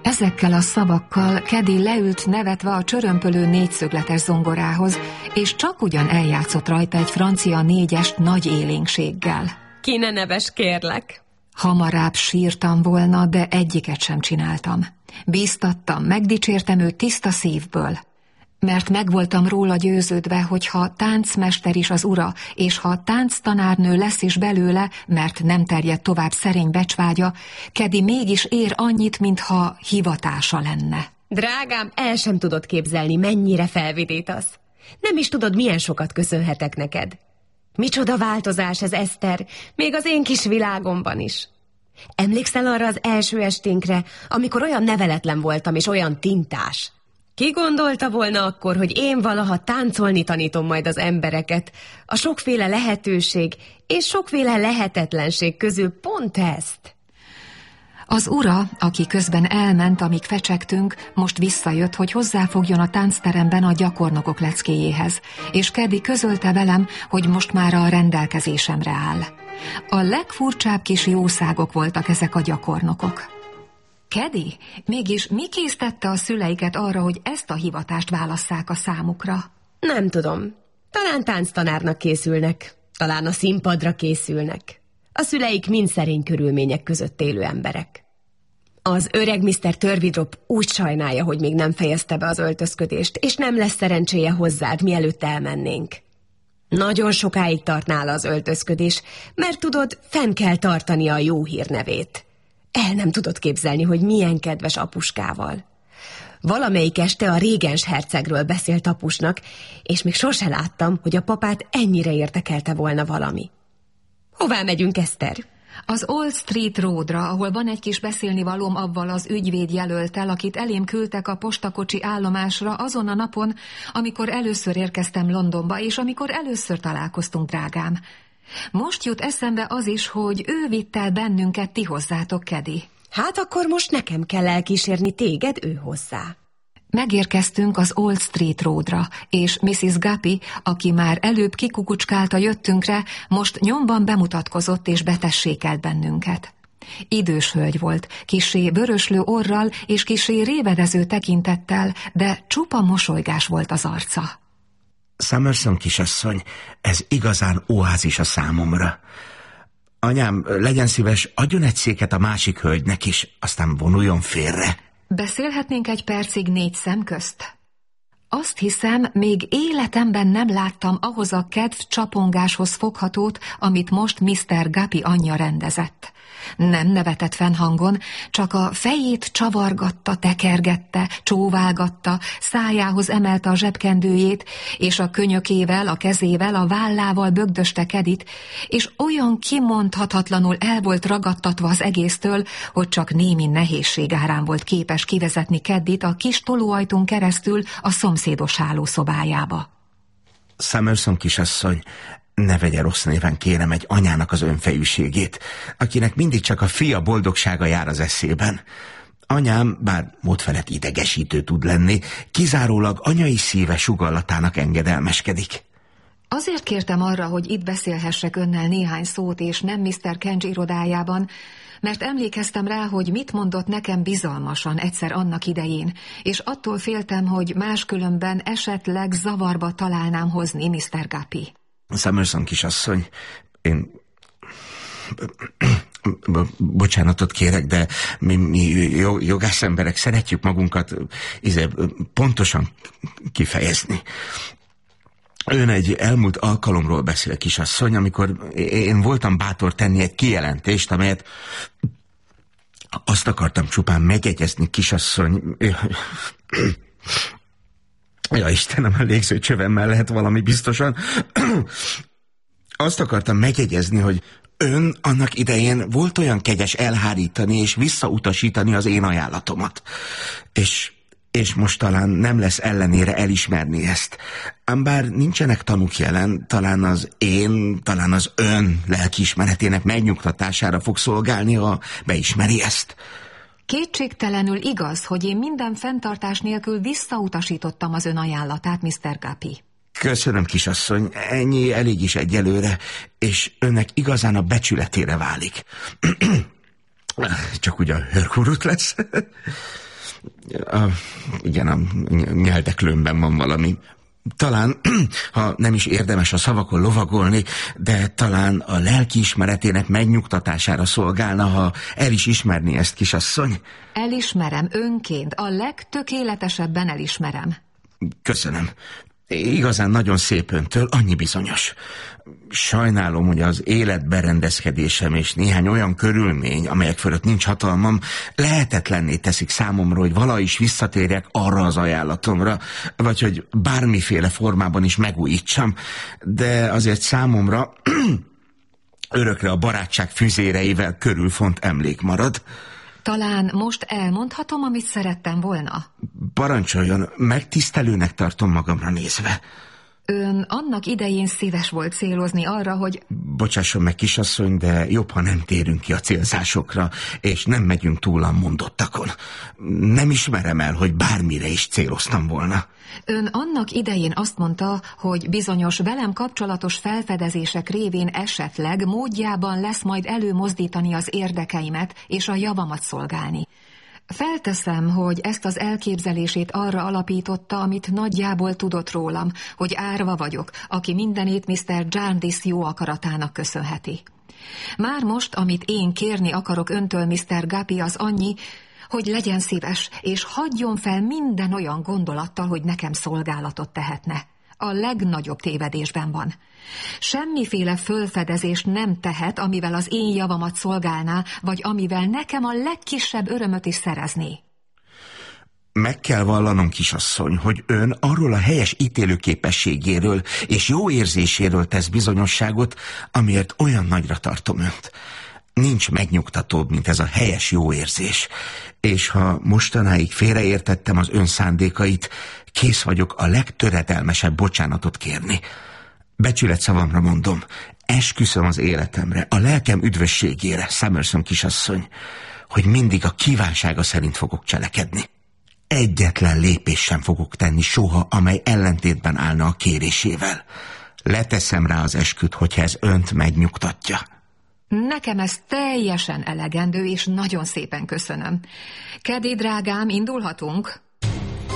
Ezekkel a szavakkal Caddy leült nevetve a csörömpölő négyszögletes zongorához, és csak ugyan eljátszott rajta egy francia négyest nagy élénkséggel. Ki ne neves, kérlek. Hamarabb sírtam volna, de egyiket sem csináltam. Bíztattam, megdicsértem őt tiszta szívből. Mert meg voltam róla győződve, hogy ha táncmester is az ura, és ha tánctanárnő lesz is belőle, mert nem terjed tovább szerény becsvágya, Caddy mégis ér annyit, mintha hivatása lenne. Drágám, el sem tudod képzelni, mennyire felvidítasz. Nem is tudod, milyen sokat köszönhetek neked. Micsoda változás ez, Eszter, még az én kis világomban is. Emlékszel arra az első esténkre, amikor olyan neveletlen voltam, és olyan tintás? Ki gondolta volna akkor, hogy én valaha táncolni tanítom majd az embereket, a sokféle lehetőség és sokféle lehetetlenség közül pont ezt? Az ura, aki közben elment, amíg fecsegtünk, most visszajött, hogy hozzáfogjon a táncteremben a gyakornokok leckéjéhez, és Caddy közölte velem, hogy most már a rendelkezésemre áll. A legfurcsább kis jószágok voltak ezek a gyakornokok. Caddy, mégis mi késztette a szüleiket arra, hogy ezt a hivatást válasszák a számukra? Nem tudom. Talán tánctanárnak készülnek, talán a színpadra készülnek. A szüleik mind szerény körülmények között élő emberek. Az öreg Mr. Turveydrop úgy sajnálja, hogy még nem fejezte be az öltözködést, és nem lesz szerencséje hozzád, mielőtt elmennénk. Nagyon sokáig tart nála az öltözködés, mert tudod, fenn kell tartani a jó hírnevét. El nem tudod képzelni, hogy milyen kedves apuskával. Valamelyik este a régens hercegről beszélt apusnak, és még sose láttam, hogy a papát ennyire érdekelte volna valami. Hová megyünk, Eszter? Az Old Street Roadra, ahol van egy kis beszélnivalóm avval az ügyvédjelölttel, akit elém küldtek a postakocsi állomásra azon a napon, amikor először érkeztem Londonba, és amikor először találkoztunk, drágám. Most jut eszembe az is, hogy ő vitt el bennünket ti hozzátok, Caddy. Hát akkor most nekem kell elkísérni téged ő hozzá. Megérkeztünk az Old Street Roadra, és Mrs. Guppy, aki már előbb kikukucskálta jöttünkre, most nyomban bemutatkozott és betessékelt bennünket. Idős hölgy volt, kissé vöröslő orral és kissé révedező tekintettel, de csupa mosolygás volt az arca. Summerson kisasszony, ez igazán oázis a számomra. Anyám, legyen szíves, adjon egy széket a másik hölgynek is, aztán vonuljon félre. Beszélhetnénk egy percig négy szem közt? Azt hiszem, még életemben nem láttam ahhoz a kedv csapongáshoz foghatót, amit most Mr. Guppy anyja rendezett. Nem nevetett fennhangon, csak a fejét csavargatta, tekergette, csóválgatta, szájához emelte a zsebkendőjét, és a könyökével, a kezével, a vállával bögdöste Caddyt, és olyan kimondhatatlanul el volt ragadtatva az egésztől, hogy csak némi nehézség árán volt képes kivezetni Caddyt a kis tolóajtón keresztül a szomszédos hálószobájába. Summerson kisasszony, ne vegye rossz néven, kérem, egy anyának az önfejűségét, akinek mindig csak a fia boldogsága jár az eszében. Anyám, bár módfelett idegesítő tud lenni, kizárólag anyai szíve sugallatának engedelmeskedik. Azért kértem arra, hogy itt beszélhessek önnel néhány szót, és nem Mr. Kenge irodájában, mert emlékeztem rá, hogy mit mondott nekem bizalmasan egyszer annak idején, és attól féltem, hogy máskülönben esetleg zavarba találnám hozni Mr. Guppy. Summerson kisasszony, én... Bocsánatot kérek, de mi jogász emberek szeretjük magunkat pontosan kifejezni. Ön egy elmúlt alkalomról beszél, kisasszony, amikor én voltam bátor tenni egy kijelentést, amelyet azt akartam csupán megjegyezni, kisasszony... Ja, Istenem, a légzőcsövemmel lehet valami biztosan. Azt akartam megjegyezni, hogy ön annak idején volt olyan kegyes elhárítani és visszautasítani az én ajánlatomat. És most talán nem lesz ellenére elismerni ezt. Ám bár nincsenek tanúk jelen, talán az ön lelkiismeretének megnyugtatására fog szolgálni, ha beismeri ezt. Kétségtelenül igaz, hogy én minden fenntartás nélkül visszautasítottam az ön ajánlatát, Mr. Guppy. Köszönöm, kisasszony, ennyi elég is egyelőre, és önnek igazán a becsületére válik. Csak ugyan hörgurut lesz. Igen, a nyeldeklőmben van valami. Talán, ha nem is érdemes a szavakon lovagolni, de talán a lelkiismeretének megnyugtatására szolgálna, ha el is ismerni ezt, kisasszony. Elismerem önként, a legtökéletesebben elismerem. Köszönöm. Igazán nagyon szép öntől, annyi bizonyos. Sajnálom, hogy az életberendezkedésem és néhány olyan körülmény, amelyek fölött nincs hatalmam, lehetetlenné teszik számomra, hogy valaha is visszatérjek arra az ajánlatomra, vagy hogy bármiféle formában is megújítsam. De azért számomra örökre a barátság füzéreivel körülfont emlék marad. Talán most elmondhatom, amit szerettem volna? Parancsoljon, megtisztelőnek tartom magamra nézve. Ön annak idején szíves volt célozni arra, hogy... Bocsásson meg, kisasszony, de jobb, ha nem térünk ki a célzásokra, és nem megyünk túl a mondottakon. Nem ismerem el, hogy bármire is céloztam volna. Ön annak idején azt mondta, hogy bizonyos velem kapcsolatos felfedezések révén esetleg módjában lesz majd előmozdítani az érdekeimet és a javamat szolgálni. Felteszem, hogy ezt az elképzelését arra alapította, amit nagyjából tudott rólam, hogy árva vagyok, aki mindenét Mr. Jarndyce jó akaratának köszönheti. Már most, amit én kérni akarok öntől, Mr. Guppy, az annyi, hogy legyen szíves, és hagyjon fel minden olyan gondolattal, hogy nekem szolgálatot tehetne. A legnagyobb tévedésben van. Semmiféle fölfedezést nem tehet, amivel az én javamat szolgálná, vagy amivel nekem a legkisebb örömöt is szerezné. Meg kell vallanom, kisasszony, hogy ön arról a helyes ítélőképességéről és jó érzéséről tesz bizonyosságot, amiért olyan nagyra tartom önt. Nincs megnyugtatóbb, mint ez a helyes jó érzés. És ha mostanáig félreértettem az ön szándékait, kész vagyok a legtöredelmesebb bocsánatot kérni. Becsületszavamra mondom, esküszöm az életemre, a lelkem üdvösségére, Summerson kisasszony, hogy mindig a kívánsága szerint fogok cselekedni. Egyetlen lépést sem fogok tenni soha, amely ellentétben állna a kérésével. Leteszem rá az esküt, hogyha ez önt megnyugtatja. Nekem ez teljesen elegendő, és nagyon szépen köszönöm. Caddy, drágám, indulhatunk?